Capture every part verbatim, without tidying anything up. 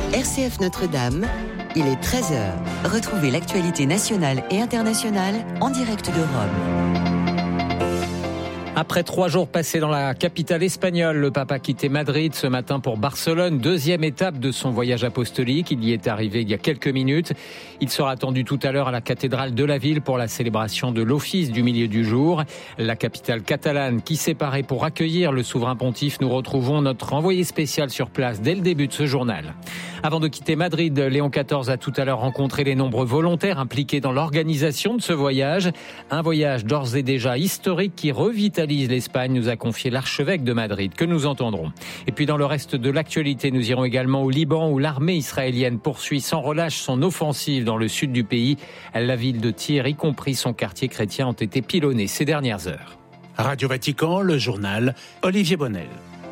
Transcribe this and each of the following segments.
R C F Notre-Dame, il est treize heures. Retrouvez l'actualité nationale et internationale en direct de Rome. Après trois jours passés dans la capitale espagnole, le pape a quitté Madrid ce matin pour Barcelone, deuxième étape de son voyage apostolique. Il y est arrivé il y a quelques minutes. Il sera attendu tout à l'heure à la cathédrale de la ville pour la célébration de l'office du milieu du jour. La capitale catalane qui s'est parée pour accueillir le souverain pontife. Nous retrouvons notre envoyé spécial sur place dès le début de ce journal. Avant de quitter Madrid, Léon quatorze a tout à l'heure rencontré les nombreux volontaires impliqués dans l'organisation de ce voyage. Un voyage d'ores et déjà historique qui revitalise l'Espagne, nous a confié l'archevêque de Madrid, que nous entendrons. Et puis dans le reste de l'actualité, nous irons également au Liban où l'armée israélienne poursuit sans relâche son offensive dans le sud du pays. La ville de Tyr, y compris son quartier chrétien, ont été pilonnés ces dernières heures. Radio Vatican, le journal, Olivier Bonnel.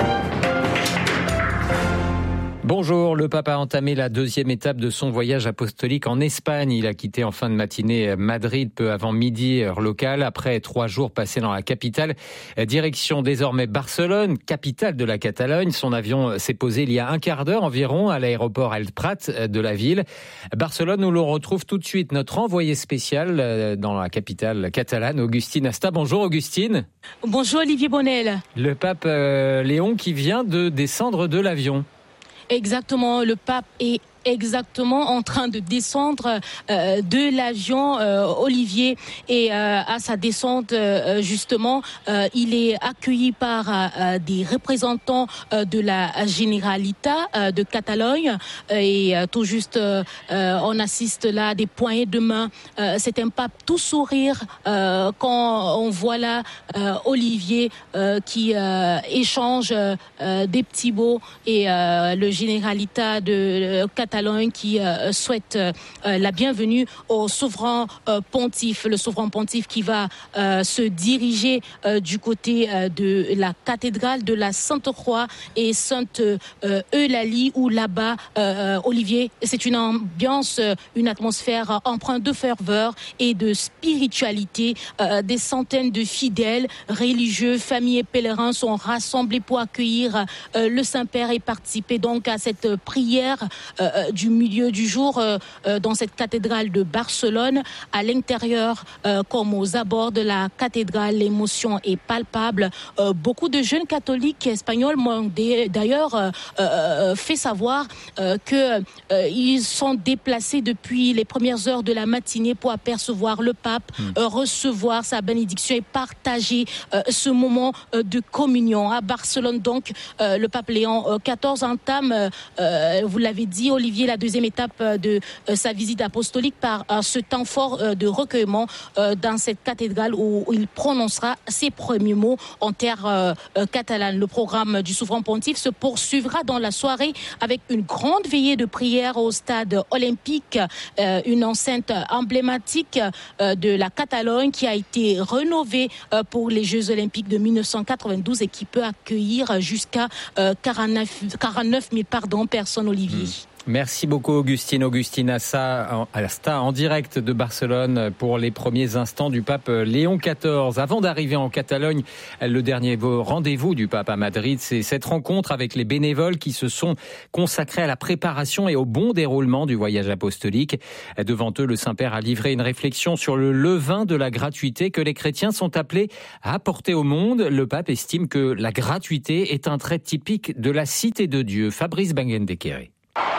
Bonjour, le pape a entamé la deuxième étape de son voyage apostolique en Espagne. Il a quitté en fin de matinée Madrid peu avant midi, heure locale, après trois jours passés dans la capitale. Direction désormais Barcelone, capitale de la Catalogne. Son avion s'est posé il y a un quart d'heure environ à l'aéroport El Prat de la ville. Barcelone, où l'on retrouve tout de suite notre envoyé spécial dans la capitale catalane, Augustine Asta. Bonjour Augustine. Bonjour Olivier Bonnel. Le pape euh, Léon qui vient de descendre de l'avion. Exactement, le pape est exactement en train de descendre euh, de l'avion euh, Olivier et euh, à sa descente euh, justement euh, il est accueilli par euh, des représentants euh, de la Generalitat euh, de Catalogne et euh, tout juste euh, on assiste là à des poignées de main. Euh, c'est un pape tout sourire euh, quand on voit là euh, Olivier euh, qui euh, échange euh, des petits mots et euh, le Generalitat de euh, Catalogne qui euh, souhaite euh, la bienvenue au souverain euh, pontife, le souverain pontife qui va euh, se diriger euh, du côté euh, de la cathédrale de la Sainte-Croix et Sainte euh, Eulalie, où là-bas, euh, Olivier, c'est une ambiance, une atmosphère empreinte de ferveur et de spiritualité. Euh, des centaines de fidèles, religieux, familles et pèlerins sont rassemblés pour accueillir euh, le Saint-Père et participer donc à cette prière euh, du milieu du jour euh, euh, dans cette cathédrale de Barcelone. À l'intérieur euh, comme aux abords de la cathédrale, l'émotion est palpable. Euh, beaucoup de jeunes catholiques espagnols m'ont d'ailleurs euh, euh, fait savoir euh, que euh, ils sont déplacés depuis les premières heures de la matinée pour apercevoir le pape, mmh. euh, recevoir sa bénédiction et partager euh, ce moment euh, de communion. À Barcelone donc, euh, le pape Léon quatorze entame, euh, vous l'avez dit Olivier, la deuxième étape de euh, sa visite apostolique par euh, ce temps fort euh, de recueillement euh, dans cette cathédrale où, où il prononcera ses premiers mots en terre euh, euh, catalane. Le programme du souverain pontife se poursuivra dans la soirée avec une grande veillée de prière au stade olympique, euh, une enceinte emblématique euh, de la Catalogne qui a été rénovée euh, pour les Jeux olympiques de dix-neuf cent quatre-vingt-douze et qui peut accueillir jusqu'à euh, quarante-neuf mille pardon, personnes, Olivier. Mmh. Merci beaucoup Augustine. Augustine Asta en direct de Barcelone pour les premiers instants du pape Léon quatorze. Avant d'arriver en Catalogne, le dernier rendez-vous du pape à Madrid, c'est cette rencontre avec les bénévoles qui se sont consacrés à la préparation et au bon déroulement du voyage apostolique. Devant eux, le Saint-Père a livré une réflexion sur le levain de la gratuité que les chrétiens sont appelés à apporter au monde. Le pape estime que la gratuité est un trait typique de la cité de Dieu. Fabrice Bangendekere.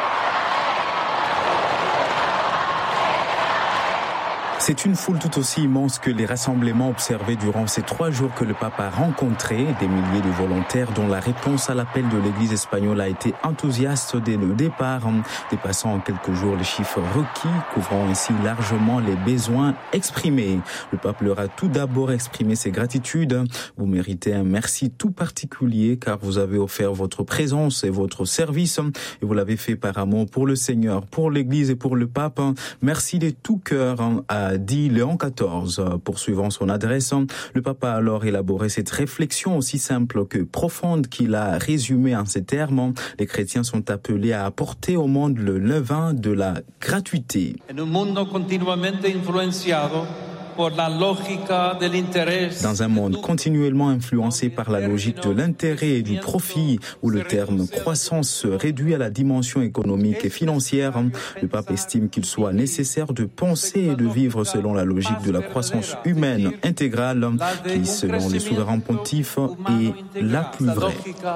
C'est une foule tout aussi immense que les rassemblements observés durant ces trois jours que le pape a rencontré. Des milliers de volontaires dont la réponse à l'appel de l'Église espagnole a été enthousiaste dès le départ, dépassant en quelques jours les chiffres requis, couvrant ainsi largement les besoins exprimés. Le pape leur a tout d'abord exprimé ses gratitudes. Vous méritez un merci tout particulier car vous avez offert votre présence et votre service et vous l'avez fait par amour pour le Seigneur, pour l'Église et pour le pape. Merci de tout cœur à dit Léon quatorze. Poursuivant son adresse, le pape a alors élaboré cette réflexion aussi simple que profonde qu'il a résumée en ces termes. Les chrétiens sont appelés à apporter au monde le levain de la gratuité. En un mundo continuamente influenciado Dans un monde continuellement influencé par la logique de l'intérêt et du profit, où le terme croissance se réduit à la dimension économique et financière, le pape estime qu'il soit nécessaire de penser et de vivre selon la logique de la croissance humaine intégrale, qui, selon le souverain pontife, est la plus vraie.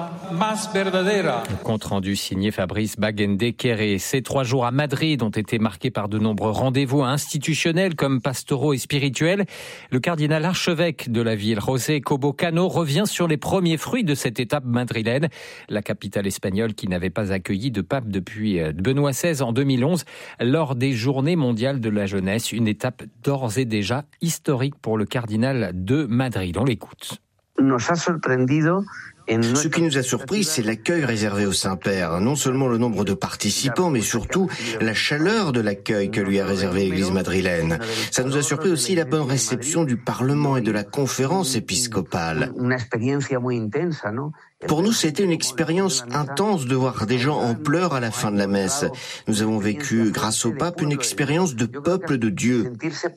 Compte rendu signé Fabrice Baguendekere. Ces trois jours à Madrid ont été marqués par de nombreux rendez-vous institutionnels comme pastoraux et spirituels. Le cardinal archevêque de la ville, José Cobo Cano, revient sur les premiers fruits de cette étape madrilène. La capitale espagnole qui n'avait pas accueilli de pape depuis Benoît seize en deux mille onze lors des Journées mondiales de la jeunesse. Une étape d'ores et déjà historique pour le cardinal de Madrid. On l'écoute. Ce qui nous a surpris, c'est l'accueil réservé au Saint-Père. Non seulement le nombre de participants, mais surtout la chaleur de l'accueil que lui a réservé l'Église madrilène. Ça nous a surpris aussi la bonne réception du Parlement et de la conférence épiscopale. Pour nous, c'était une expérience intense de voir des gens en pleurs à la fin de la messe. Nous avons vécu, grâce au pape, une expérience de peuple de Dieu.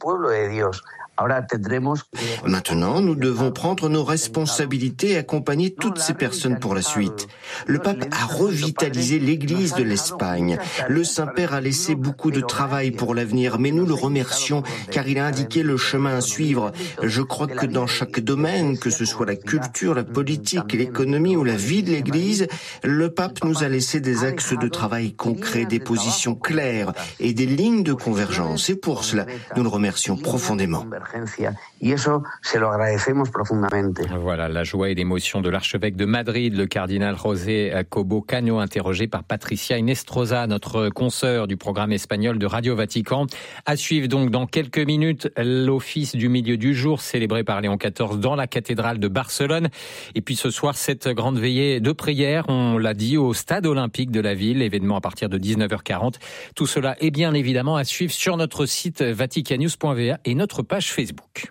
Maintenant, nous devons prendre nos responsabilités et accompagner toutes ces personnes pour la suite. Le pape a revitalisé l'Église de l'Espagne. Le Saint-Père a laissé beaucoup de travail pour l'avenir, mais nous le remercions car il a indiqué le chemin à suivre. Je crois que dans chaque domaine, que ce soit la culture, la politique, l'économie ou la vie de l'Église, le pape nous a laissé des axes de travail concrets, des positions claires et des lignes de convergence. Et pour cela, nous le remercions profondément. Voilà la joie et l'émotion de l'archevêque de Madrid, le cardinal José Cobo Cano, interrogé par Patricia Inestrosa, notre consoeur du programme espagnol de Radio Vatican. À suivre donc dans quelques minutes l'office du milieu du jour célébré par Léon quatorze dans la cathédrale de Barcelone. Et puis ce soir, cette grande veillée de prière, on l'a dit, au stade olympique de la ville, événement à partir de dix-neuf heures quarante. Tout cela est bien évidemment à suivre sur notre site vaticannews point v a et notre page Facebook.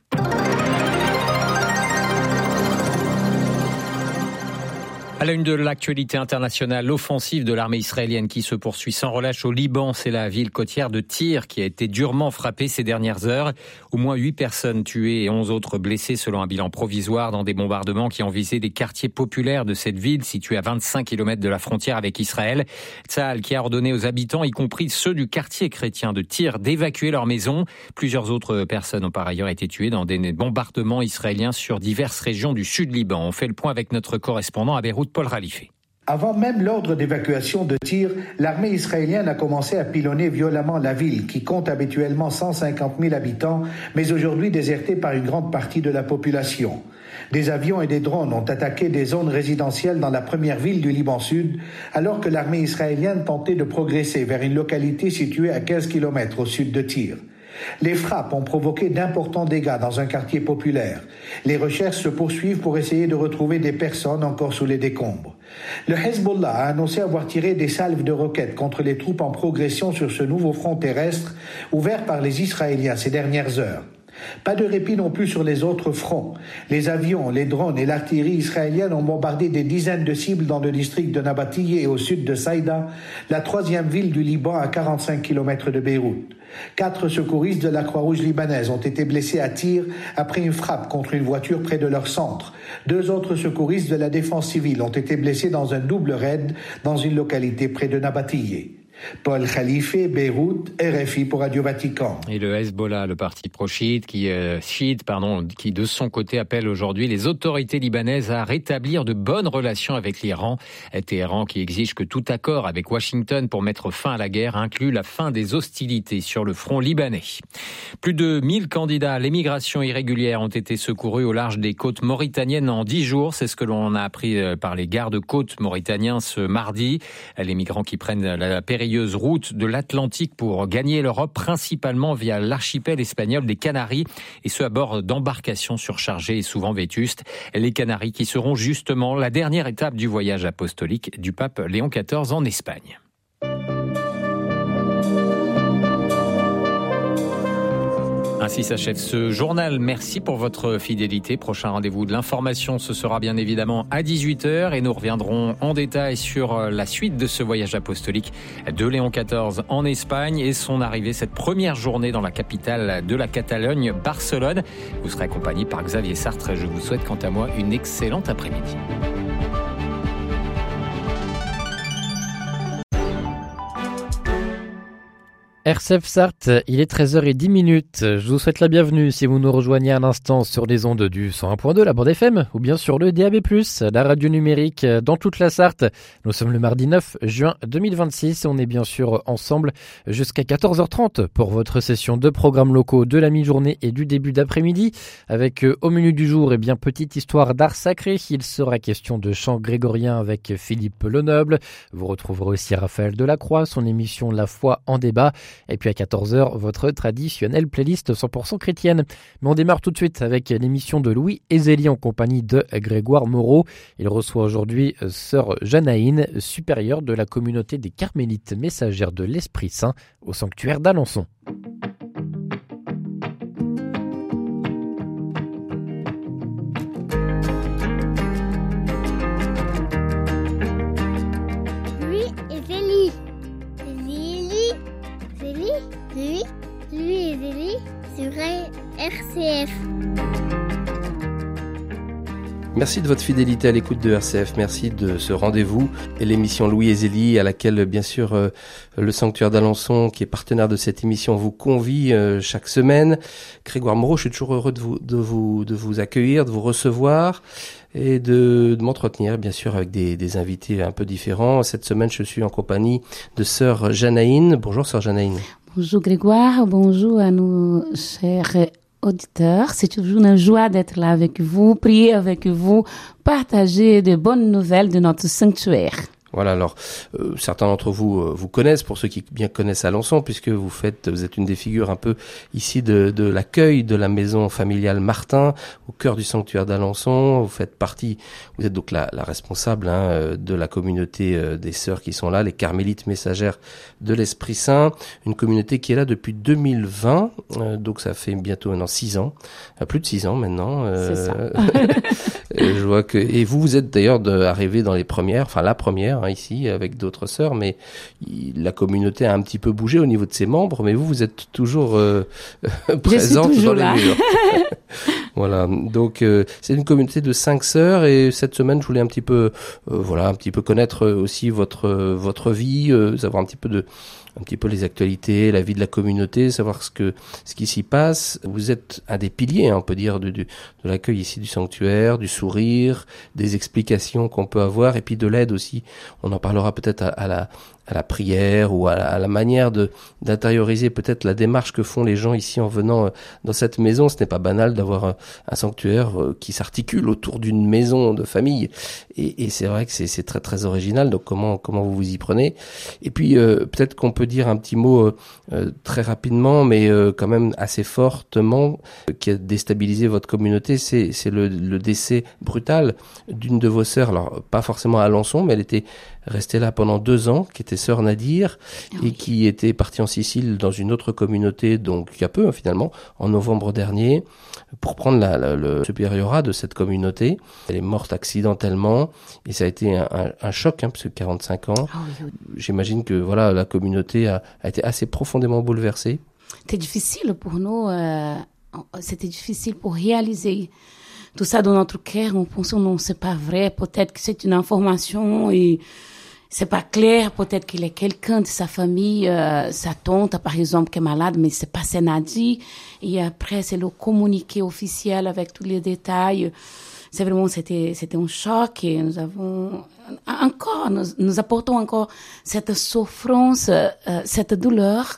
À la une de l'actualité internationale, l'offensive de l'armée israélienne qui se poursuit sans relâche au Liban. C'est la ville côtière de Tyr qui a été durement frappée ces dernières heures. Au moins huit personnes tuées et onze autres blessées selon un bilan provisoire dans des bombardements qui ont visé des quartiers populaires de cette ville située à vingt-cinq kilomètres de la frontière avec Israël. Tsahal qui a ordonné aux habitants, y compris ceux du quartier chrétien de Tyr, d'évacuer leur maison. Plusieurs autres personnes ont par ailleurs été tuées dans des bombardements israéliens sur diverses régions du sud Liban. On fait le point avec notre correspondant à Beyrouth, Paul Khalife. Avant même l'ordre d'évacuation de Tyr, l'armée israélienne a commencé à pilonner violemment la ville, qui compte habituellement cent cinquante mille habitants, mais aujourd'hui désertée par une grande partie de la population. Des avions et des drones ont attaqué des zones résidentielles dans la première ville du Liban Sud, alors que l'armée israélienne tentait de progresser vers une localité située à quinze kilomètres au sud de Tyr. Les frappes ont provoqué d'importants dégâts dans un quartier populaire. Les recherches se poursuivent pour essayer de retrouver des personnes encore sous les décombres. Le Hezbollah a annoncé avoir tiré des salves de roquettes contre les troupes en progression sur ce nouveau front terrestre ouvert par les Israéliens ces dernières heures. Pas de répit non plus sur les autres fronts. Les avions, les drones et l'artillerie israélienne ont bombardé des dizaines de cibles dans le district de Nabatiyeh et au sud de Saïda, la troisième ville du Liban à quarante-cinq kilomètres de Beyrouth. Quatre secouristes de la Croix-Rouge libanaise ont été blessés à Tyr après une frappe contre une voiture près de leur centre. Deux autres secouristes de la défense civile ont été blessés dans un double raid dans une localité près de Nabatiyeh. Paul Khalife, Beyrouth, R F I pour Radio Vatican. Et le Hezbollah, le parti pro-chiite, qui, euh, chiite, pardon, qui de son côté appelle aujourd'hui les autorités libanaises à rétablir de bonnes relations avec l'Iran. Téhéran qui exige que tout accord avec Washington pour mettre fin à la guerre inclut la fin des hostilités sur le front libanais. Plus de mille candidats à l'émigration irrégulière ont été secourus au large des côtes mauritaniennes en dix jours. C'est ce que l'on a appris par les gardes-côtes mauritaniens ce mardi. Les migrants qui prennent la périlleuse route de l'Atlantique pour gagner l'Europe, principalement via l'archipel espagnol des Canaries, et ce à bord d'embarcations surchargées et souvent vétustes. Les Canaries qui seront justement la dernière étape du voyage apostolique du pape Léon quatorze en Espagne. Ainsi s'achève ce journal. Merci pour votre fidélité. Prochain rendez-vous de l'information, ce sera bien évidemment à dix-huit heures et nous reviendrons en détail sur la suite de ce voyage apostolique de Léon quatorze en Espagne et son arrivée cette première journée dans la capitale de la Catalogne, Barcelone. Vous serez accompagné par Xavier Sartre et je vous souhaite quant à moi une excellente après-midi. R C F Sarthe, il est treize heures dix. Je vous souhaite la bienvenue si vous nous rejoignez à l'instant sur les ondes du cent un point deux, la bande F M, ou bien sur le D A B plus, la radio numérique dans toute la Sarthe. Nous sommes le mardi neuf juin deux mille vingt-six et on est bien sûr ensemble jusqu'à quatorze heures trente pour votre session de programmes locaux de la mi-journée et du début d'après-midi. Avec au menu du jour, eh bien, petite histoire d'art sacré. Il sera question de chant grégorien avec Philippe Lenoble. Vous retrouverez aussi Raphaël Delacroix, son émission La foi en débat. Et puis à quatorze heures, votre traditionnelle playlist cent pour cent chrétienne. Mais on démarre tout de suite avec l'émission de Louis Ezeli en compagnie de Grégoire Moreau. Il reçoit aujourd'hui sœur Janaïne, supérieure de la communauté des Carmélites messagères de l'Esprit Saint au sanctuaire d'Alençon. Louis Ezeli. Lui, lui et Zélie sur R C F. Merci de votre fidélité à l'écoute de R C F, merci de ce rendez-vous et l'émission Louis et Zélie à laquelle bien sûr euh, le sanctuaire d'Alençon qui est partenaire de cette émission vous convie euh, chaque semaine. Grégoire Moreau, je suis toujours heureux de vous, de vous, de vous accueillir, de vous recevoir et de, de m'entretenir bien sûr avec des, des invités un peu différents. Cette semaine je suis en compagnie de sœur Janaïne. Bonjour sœur Janaïne. Bonjour Grégoire, bonjour à nos chers auditeurs. C'est toujours une joie d'être là avec vous, prier avec vous, partager de bonnes nouvelles de notre sanctuaire. Voilà, alors euh, certains d'entre vous euh, vous connaissent, pour ceux qui bien connaissent Alençon, puisque vous faites, vous êtes une des figures un peu ici de, de l'accueil de la maison familiale Martin, au cœur du sanctuaire d'Alençon. Vous faites partie, vous êtes donc la, la responsable hein, de la communauté euh, des sœurs qui sont là, les Carmélites messagères de l'Esprit Saint, une communauté qui est là depuis deux mille vingt, euh, donc ça fait bientôt maintenant six ans, euh, plus de six ans maintenant. Euh, C'est ça. et je vois que et vous vous êtes d'ailleurs de, arrivé dans les premières, enfin la première. Ici avec d'autres sœurs, mais il, la communauté a un petit peu bougé au niveau de ses membres, mais vous, vous êtes toujours euh, présente toujours dans là. les murs. Voilà, donc euh, c'est une communauté de cinq sœurs et cette semaine je voulais un petit peu, euh, voilà, un petit peu connaître aussi votre euh, votre vie, euh, savoir un petit peu de un petit peu les actualités, la vie de la communauté, savoir ce que ce qui s'y passe. Vous êtes un des piliers, hein, on peut dire, de, de, de l'accueil ici du sanctuaire, du sourire, des explications qu'on peut avoir, et puis de l'aide aussi. On en parlera peut-être à, à la à la prière ou à la, à la manière de d'intérioriser peut-être la démarche que font les gens ici en venant euh, dans cette maison. Ce n'est pas banal d'avoir un, un sanctuaire euh, qui s'articule autour d'une maison de famille, et, et c'est vrai que c'est, c'est très très original. Donc comment comment vous vous y prenez? Et puis euh, peut-être qu'on peut dire un petit mot euh, euh, très rapidement, mais euh, quand même assez fortement, euh, qui a déstabilisé votre communauté. C'est c'est le, le décès brutal d'une de vos sœurs. Alors pas forcément à Alençon, mais elle était restée là pendant deux ans, qui était sœur Nadir, oui. Et qui était partie en Sicile dans une autre communauté, donc il y a peu hein, finalement, en novembre dernier, pour prendre la, la, le supériorat de cette communauté. Elle est morte accidentellement, et ça a été un, un, un choc, hein, parce que quarante-cinq ans, oh, oui. J'imagine que voilà, la communauté a, a été assez profondément bouleversée. C'était difficile pour nous, euh, c'était difficile pour réaliser tout ça dans notre cœur. On pense non, c'est pas vrai, peut-être que c'est une information et c'est pas clair, peut-être qu'il est quelqu'un de sa famille, euh, sa tante par exemple qui est malade, mais c'est pas Sénadi. Et après c'est le communiqué officiel avec tous les détails. C'est vraiment, c'était, c'était un choc et nous avons encore, nous, nous apportons encore cette souffrance, euh, cette douleur,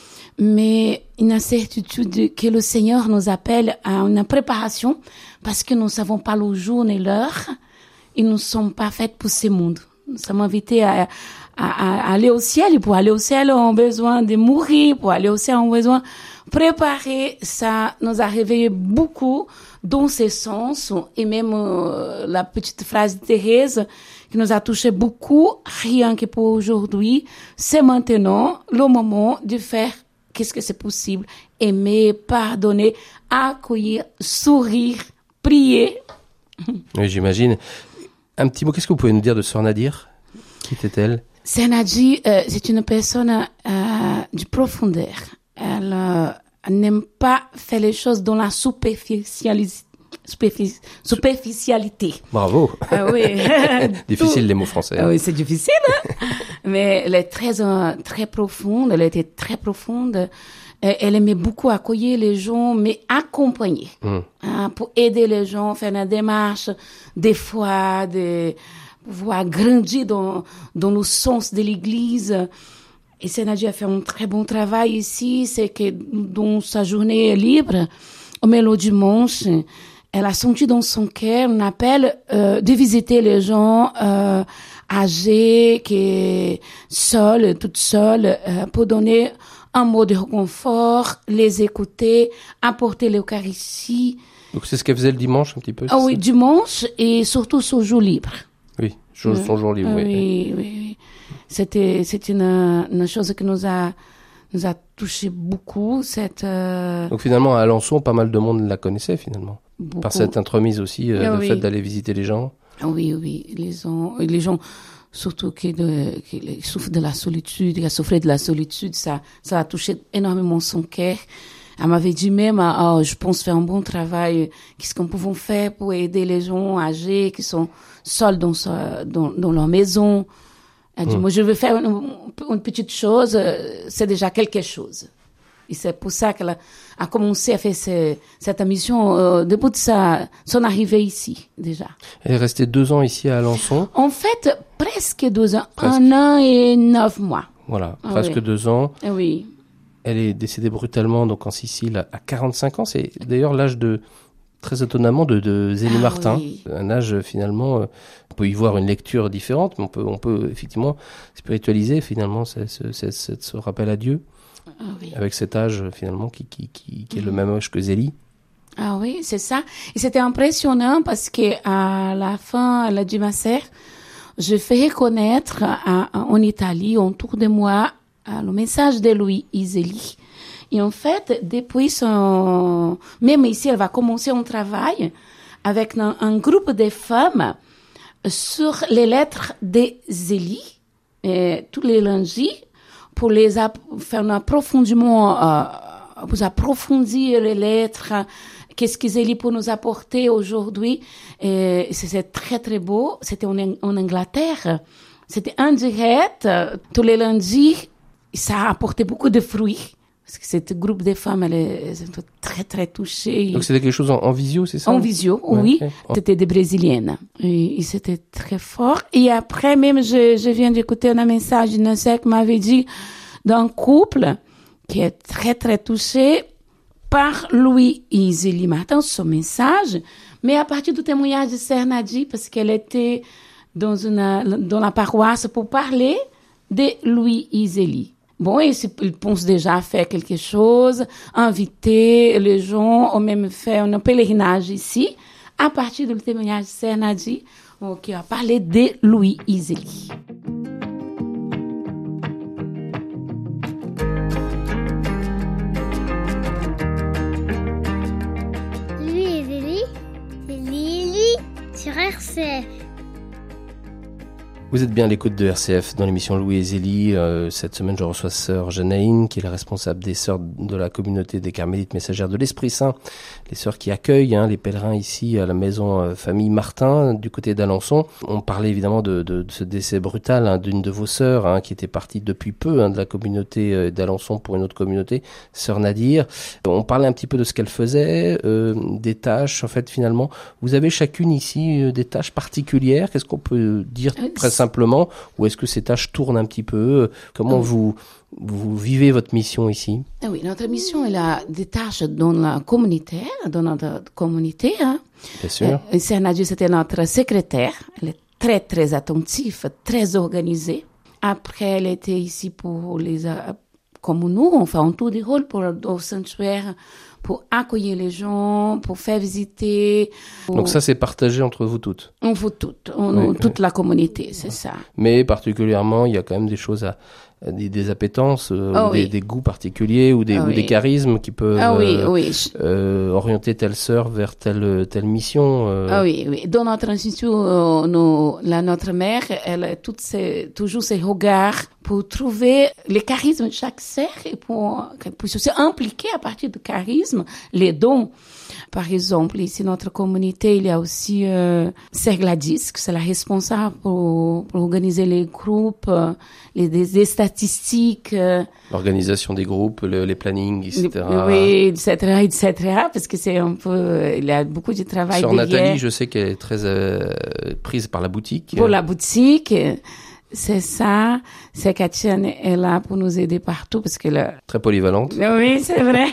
mais une certitude que le Seigneur nous appelle à une préparation parce que nous ne savons pas le jour ni l'heure et nous ne sommes pas faits pour ce monde. Nous sommes invités à, à, à aller au ciel. Et pour aller au ciel, on a besoin de mourir. Pour aller au ciel, on a besoin de préparer. Ça nous a réveillé beaucoup dans ce sens. Et même euh, la petite phrase de Thérèse qui nous a touché beaucoup, rien que pour aujourd'hui, c'est maintenant le moment de faire qu'est-ce que c'est possible? Aimer, pardonner, accueillir, sourire, prier. Oui, j'imagine. Un petit mot, qu'est-ce que vous pouvez nous dire de Sœur Nadir? Qui était-elle? Sœur Nadir, euh, c'est une personne euh, de profondeur. Elle, euh, elle n'aime pas faire les choses dans la superficialité. Superfic- superficialité. Bravo. Ah oui. Difficile les mots français. Ah oui, c'est difficile. Hein? Mais elle est très, euh, très profonde. Elle était très profonde. Elle aimait beaucoup accueillir les gens, mais accompagner. Mm. Hein, pour aider les gens, faire une démarche, des fois, de pouvoir grandir dans, dans le sens de l'Église. Et Sœur Nadir a fait un très bon travail ici. C'est que dans sa journée libre, au milieu du dimanche, elle a senti dans son cœur un appel euh, de visiter les gens euh, âgés, qui seuls, toutes seules, euh, pour donner un mot de réconfort, les écouter, apporter l'Eucharistie. Donc c'est ce qu'elle faisait le dimanche un petit peu? Ah oui, dimanche et surtout son jour libre. Oui, son, son jour libre, oui. Oui, oui, oui. C'était, c'est une, une chose qui nous a, nous a touché beaucoup. Cette, euh... Donc finalement, à Alençon, pas mal de monde la connaissait finalement. Beaucoup. Par cette entremise aussi, euh, ah, le oui. fait d'aller visiter les gens. Oui, oui, les gens, les gens surtout qui, de, qui souffrent de la solitude, qui a souffert de la solitude, ça, ça a touché énormément son cœur. Elle m'avait dit même, oh, je pense faire un bon travail. Qu'est-ce qu'on peut faire pour aider les gens âgés qui sont seuls dans, dans, dans leur maison? Elle dit, mmh. moi, je veux faire une, une petite chose, c'est déjà quelque chose. Et c'est pour ça qu'elle a, a commencé à faire ce, cette mission euh, depuis de sa, son arrivée ici, déjà. Elle est restée deux ans ici à Alençon. En fait, presque deux ans. Presque. Un an et neuf mois. Voilà, ah, presque oui. deux ans. Oui. Elle est décédée brutalement donc en Sicile à quarante-cinq ans. C'est d'ailleurs l'âge de, très étonnamment, de, de Zélie ah, Martin. Oui. Un âge finalement, euh, on peut y voir une lecture différente, mais on peut, on peut effectivement spiritualiser finalement ce, ce, ce, ce, ce rappel à Dieu. Ah, oui. Avec cet âge finalement qui, qui, qui, qui est mmh. le même âge que Zélie. Ah oui, c'est ça. Et c'était impressionnant parce que à la fin, elle a dit, ma sœur, je fais reconnaître à, à, en Italie, autour de moi, à, le message de Louis Zélie. Et en fait, depuis son, même ici, elle va commencer un travail avec un, un groupe de femmes sur les lettres de Zélie, et tous les lundis, pour les ap- faire un approfondissement, euh, pour approfondir les lettres, qu'est-ce que Zélie peut nous apporter aujourd'hui. Et c'était très, très beau. C'était en, en Angleterre. C'était en direct, tous les lundis. Ça a apporté beaucoup de fruits. Parce que ce groupe de femmes, elles, elles sont très, très touchées. Donc c'était quelque chose en, en visio, c'est ça? En visio, ouais, oui. Okay. C'était des Brésiliennes. Et, et c'était très fort. Et après, même, je, je viens d'écouter un message d'une sœur qui m'avait dit d'un couple qui est très, très touché par Louis et Zélie Martin, son message, mais à partir du témoignage de Sœur Nadir, parce qu'elle était dans une, dans la paroisse pour parler de Louis et Zélie. Bon, ils, ils pensent déjà faire quelque chose, inviter les gens, ou même faire un pèlerinage ici. À partir du témoignage de Sœur Nadir, qui a parlé de Louis et Zélie. Louis et Zélie, c'est Lily sur R C F. Vous êtes bien à l'écoute de R C F dans l'émission Louis et Zélie. Euh, cette semaine, je reçois sœur Janaïne, qui est la responsable des sœurs de la communauté des Carmélites Messagères de l'Esprit Saint. Les sœurs qui accueillent hein, les pèlerins ici à la maison euh, famille Martin, du côté d'Alençon. On parlait évidemment de, de, de ce décès brutal hein, d'une de vos sœurs, hein, qui était partie depuis peu hein, de la communauté euh, d'Alençon pour une autre communauté, sœur Nadir. On parlait un petit peu de ce qu'elle faisait, euh, des tâches. En fait, finalement, vous avez chacune ici euh, des tâches particulières. Qu'est-ce qu'on peut dire très simplement, ou est-ce que ces tâches tournent un petit peu? Comment oui. vous, vous vivez votre mission ici? Oui, notre mission, elle a des tâches dans la communauté, dans notre communauté. Hein. Bien sûr. Euh, Sœur Nadir, c'était notre secrétaire. Elle est très, très attentive, très organisée. Après, elle était ici pour les... Comme nous, on fait un tour de rôle pour, au sanctuaire pour accueillir les gens, pour faire visiter. Pour... Donc ça, c'est partagé entre vous toutes. On vous toutes, on, oui, toute oui. la communauté, c'est ça. Mais particulièrement, il y a quand même des choses à Des, des appétences, euh, oh, ou oui. des, des goûts particuliers, ou des, oh, ou oui. des charismes qui peuvent oh, oui, euh, oui. Euh, orienter telle sœur vers telle telle mission. Euh. Ah oui, oui. Dans notre institut, euh, nos, la, notre mère, elle a toutes ses, toujours ses regards pour trouver les charismes de chaque sœur et pour qu'elle puisse aussi impliquer à partir du charisme les dons. Par exemple, ici, notre communauté, il y a aussi euh, Sœur Gladys, qui c'est la responsable pour, pour organiser les groupes, euh, les, des, des statistiques. Euh, L'organisation des groupes, le, les plannings, et cetera. Oui, et cetera, et cetera, parce que c'est un peu, il y a beaucoup de travail Sur derrière. Nathalie, je sais qu'elle est très euh, prise par la boutique. Pour la boutique. C'est ça, c'est Katiane est là pour nous aider partout parce que là. Très polyvalente. Oui, c'est vrai.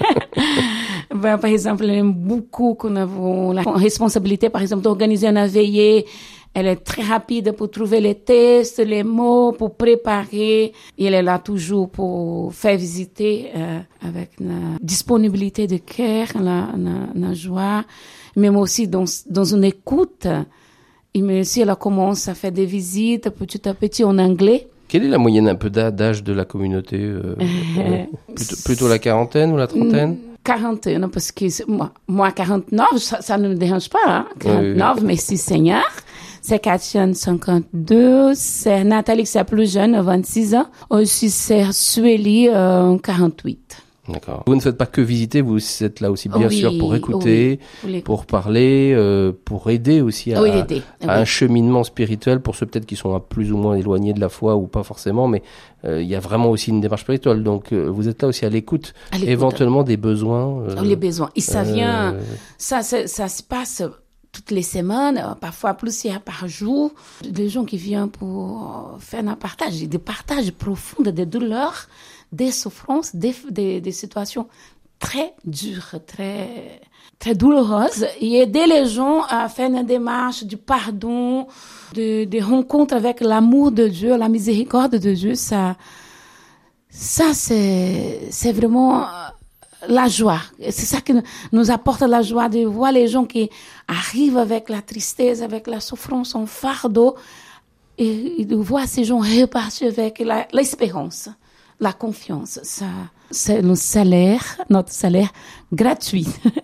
ben, par exemple, elle aime beaucoup qu'on a la responsabilité, par exemple, d'organiser une veillée. Elle est très rapide pour trouver les tests, les mots, pour préparer. Et elle est là toujours pour faire visiter euh, avec une disponibilité de cœur, la, la, la joie, même aussi dans, dans une écoute. Et mais aussi, elle commence à faire des visites petit à petit en anglais. Quelle est la moyenne un peu d'âge de la communauté euh, euh, plutôt, plutôt la quarantaine ou la trentaine? Quarantaine, parce que moi, moi quarante-neuf, ça, ça ne me dérange pas. Hein? quarante-neuf, oui, oui. Merci Seigneur. C'est Katiane, cinquante-deux. C'est Nathalie, c'est plus jeune, vingt-six ans. Aussi, c'est Sueli, euh, quarante-huit. D'accord. Vous ne faites pas que visiter, vous êtes là aussi bien oui, sûr pour écouter, oui, pour parler, euh, pour aider aussi à, oui, aider. à oui. un cheminement spirituel pour ceux peut-être qui sont plus ou moins éloignés de la foi ou pas forcément, mais euh, il y a vraiment aussi une démarche spirituelle. Donc euh, vous êtes là aussi à l'écoute, à l'écoute. éventuellement des besoins. Euh, Les besoins. Et ça vient, euh... ça, ça, ça se passe toutes les semaines, parfois plusieurs par jour. Des gens qui viennent pour faire un partage, des partages profonds des douleurs, des souffrances, des, des, des situations très dures, très, très douloureuses, et aider les gens à faire une démarche du pardon, de, de rencontre avec l'amour de Dieu, la miséricorde de Dieu. Ça, ça c'est, c'est vraiment la joie. C'est ça qui nous apporte la joie de voir les gens qui arrivent avec la tristesse, avec la souffrance en fardeau, et, et de voir ces gens repartir avec la, l'espérance. La confiance, ça, c'est le salaire, notre salaire gratuit.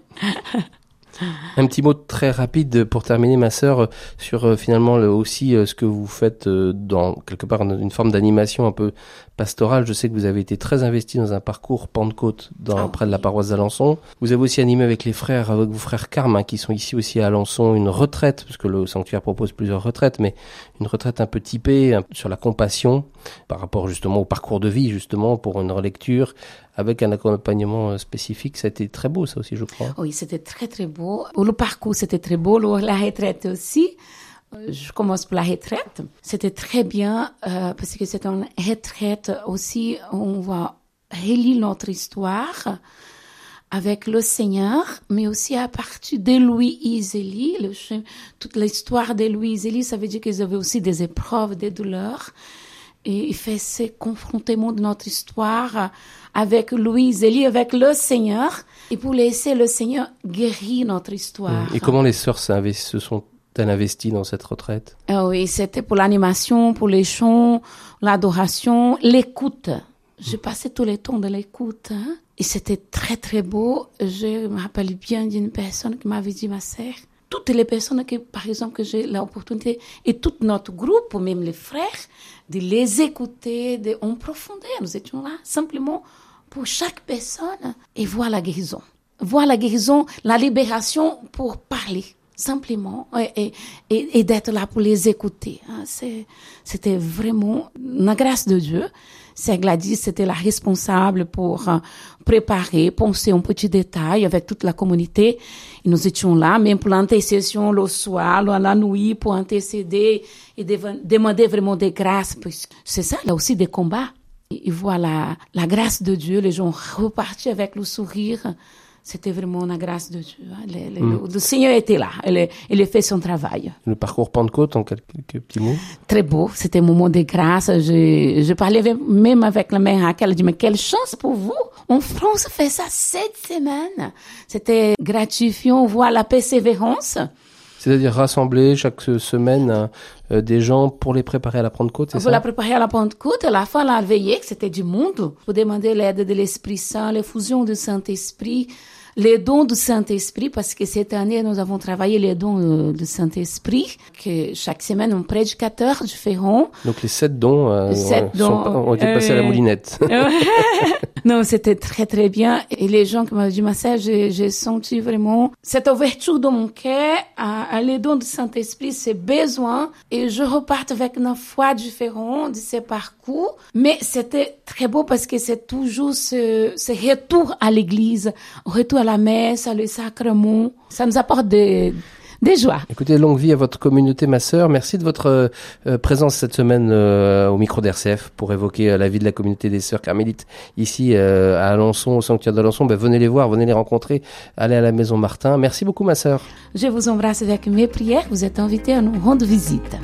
Un petit mot très rapide pour terminer, ma sœur, sur euh, finalement le, aussi euh, ce que vous faites euh, dans quelque part une forme d'animation un peu pastorale. Je sais que vous avez été très investi dans un parcours Pentecôte dans, oh, près de la paroisse d'Alençon. Vous avez aussi animé avec les frères, avec vos frères Carmes, hein, qui sont ici aussi à Alençon, une retraite, parce que le sanctuaire propose plusieurs retraites, mais une retraite un peu typée un, sur la compassion par rapport justement au parcours de vie, justement pour une relecture avec un accompagnement spécifique. C'était très beau, ça aussi, je crois. Oui, c'était très, très beau. Le parcours, c'était très beau. La retraite aussi. Je commence par la retraite. C'était très bien euh, parce que c'est une retraite aussi. On va relire notre histoire avec le Seigneur, mais aussi à partir de Louis Iseli. Le, toute l'histoire de Louis Iseli, ça veut dire qu'ils avaient aussi des épreuves, des douleurs. Et il fait ces confrontements de notre histoire avec Louis Zélie, avec le Seigneur, et pour laisser le Seigneur guérir notre histoire. Et comment les sœurs se sont-elles investies dans cette retraite? Ah oui, c'était pour l'animation, pour les chants, l'adoration, l'écoute. J'ai passé tout le temps de l'écoute, hein, et c'était très très beau. Je me rappelle bien d'une personne qui m'avait dit, ma sœur, toutes les personnes que, par exemple, que j'ai l'opportunité, et tout notre groupe, même les frères, de les écouter de, en profondeur. Nous étions là simplement pour chaque personne et voir la guérison. Voir la guérison, la libération pour parler, simplement, et, et, et d'être là pour les écouter. C'est, c'était vraiment la grâce de Dieu. C'est Gladys, c'était la responsable pour euh, préparer, penser en petits détails avec toute la communauté. Et nous étions là, même pour l'intercession le soir, la nuit, pour intercéder et de, demander vraiment des grâces. C'est ça, là aussi, des combats. Et, et voilà, la grâce de Dieu, les gens repartis avec le sourire. c'était vraiment la grâce de Dieu. Hein. Le, le, mm. le Seigneur était là, il, il a fait son travail. Le parcours Pentecôte, en quelques, quelques petits mots. Très beau, c'était un moment de grâce. Je, je parlais même avec la mère Raquel, elle dit, mais quelle chance pour vous. En France, on fait ça sept semaines. C'était gratifiant, voir la persévérance. C'est-à-dire rassembler chaque semaine euh, des gens pour les préparer à la Pentecôte, c'est pour ça? Pour la préparer à la Pentecôte, à la fin, la veillée, que c'était du monde, pour demander l'aide de l'Esprit Saint, l'effusion du Saint-Esprit, les dons du Saint-Esprit, parce que cette année, nous avons travaillé les dons euh, du Saint-Esprit, que chaque semaine, un prédicateur différent. Donc les sept dons, euh, sept sont, dons ont été passés euh, à la moulinette. Non, c'était très très bien. Et les gens qui m'ont dit, ma sœur, j'ai, j'ai senti vraiment cette ouverture dans mon cœur à, à les dons du Saint-Esprit, c'est besoin. Et je reparte avec une foi différente de ces parcours. Mais c'était très beau parce que c'est toujours ce, ce retour à l'église, retour à la messe, à le sacrement. Ça nous apporte des... Des joies. Écoutez, longue vie à votre communauté, ma sœur. Merci de votre euh, présence cette semaine euh, au micro d'R C F pour évoquer euh, la vie de la communauté des sœurs carmélites ici euh, à Alençon, au sanctuaire d'Alençon. Ben, venez les voir, venez les rencontrer, allez à la maison Martin. Merci beaucoup, ma sœur. Je vous embrasse avec mes prières. Vous êtes invités à nous rendre visite.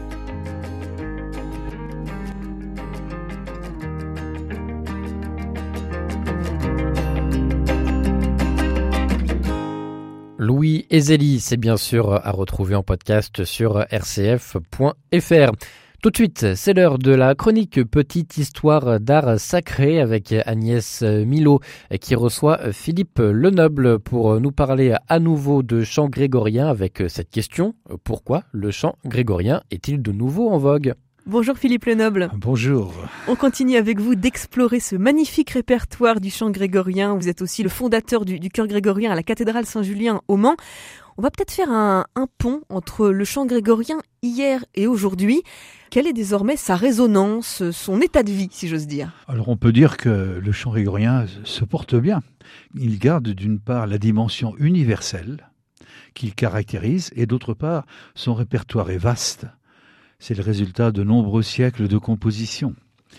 Louis Ezeli, c'est bien sûr à retrouver en podcast sur r c f point f r. Tout de suite, c'est l'heure de la chronique Petite Histoire d'art sacré avec Agnès Milot qui reçoit Philippe Lenoble pour nous parler à nouveau de chant grégorien avec cette question. Pourquoi le chant grégorien est-il de nouveau en vogue ? Bonjour Philippe Lenoble. Bonjour. On continue avec vous d'explorer ce magnifique répertoire du chant grégorien. Vous êtes aussi le fondateur du, du chœur grégorien à la cathédrale Saint-Julien au Mans. On va peut-être faire un, un pont entre le chant grégorien hier et aujourd'hui. Quelle est désormais sa résonance, son état de vie, si j'ose dire ? Alors on peut dire que le chant grégorien se porte bien. Il garde d'une part la dimension universelle qu'il caractérise et d'autre part son répertoire est vaste. C'est le résultat de nombreux siècles de composition.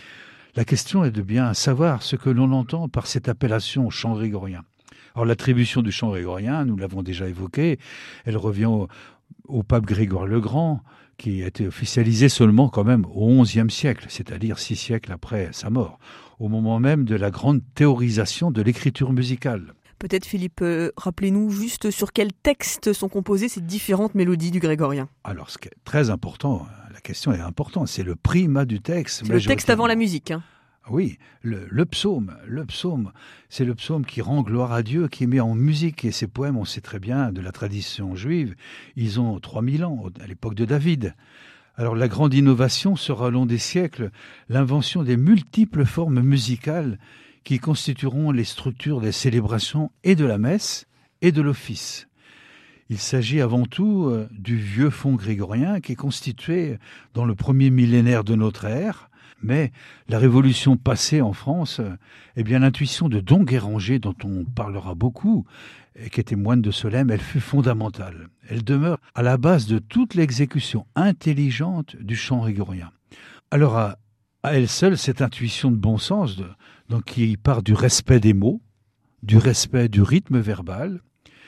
La question est de bien savoir ce que l'on entend par cette appellation chant grégorien. Alors l'attribution du chant grégorien, nous l'avons déjà évoqué, elle revient au, au pape Grégoire le Grand, qui a été officialisé seulement quand même au onzième siècle, c'est-à-dire six siècles après sa mort, au moment même de la grande théorisation de l'écriture musicale. Peut-être Philippe, euh, rappelez-nous juste sur quels textes sont composées ces différentes mélodies du grégorien. Alors ce qui est très important, la question est importante, c'est le primat du texte. C'est le texte avant la musique. Hein. Oui, le, le psaume, le psaume, c'est le psaume qui rend gloire à Dieu, qui est mis en musique. Et ces poèmes, on sait très bien, de la tradition juive, ils ont trois mille ans, à l'époque de David. Alors la grande innovation sera au long des siècles l'invention des multiples formes musicales qui constitueront les structures des célébrations et de la messe et de l'office. Il s'agit avant tout euh, du vieux fond grégorien qui est constitué dans le premier millénaire de notre ère, mais la révolution passée en France, euh, eh bien l'intuition de Don Guéranger, dont on parlera beaucoup, et qui était moine de Solesmes, elle fut fondamentale. Elle demeure à la base de toute l'exécution intelligente du chant grégorien. Alors à, à elle seule, cette intuition de bon sens, de, donc qui part du respect des mots, du respect du rythme verbal,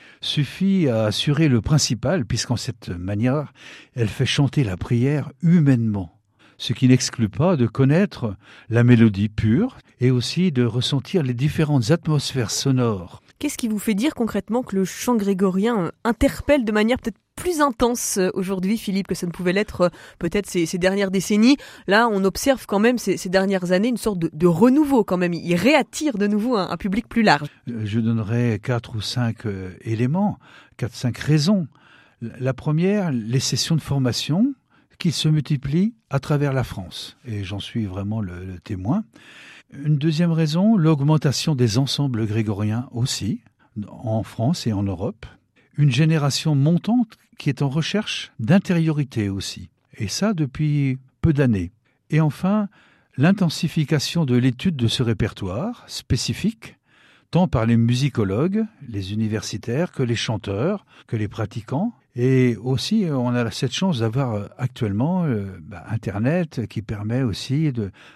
suffit à assurer le principal, puisqu'en cette manière, elle fait chanter la prière humainement, ce qui n'exclut pas de connaître la mélodie pure et aussi de ressentir les différentes atmosphères sonores. Qu'est-ce qui vous fait dire concrètement que le chant grégorien interpelle de manière peut-être plus intense aujourd'hui, Philippe, que ça ne pouvait l'être peut-être ces, ces dernières décennies? Là, on observe quand même ces, ces dernières années une sorte de, de renouveau quand même. Il réattire de nouveau un, un public plus large. Je donnerai quatre ou cinq euh, éléments, quatre, cinq raisons. La première, les sessions de formation qui se multiplient à travers la France. Et j'en suis vraiment le, le témoin. Une deuxième raison, l'augmentation des ensembles grégoriens aussi, en France et en Europe. Une génération montante qui est en recherche d'intériorité aussi. Et ça depuis peu d'années. Et enfin, l'intensification de l'étude de ce répertoire spécifique, tant par les musicologues, les universitaires, que les chanteurs, que les pratiquants. Et aussi, on a cette chance d'avoir actuellement euh, bah, Internet qui permet aussi de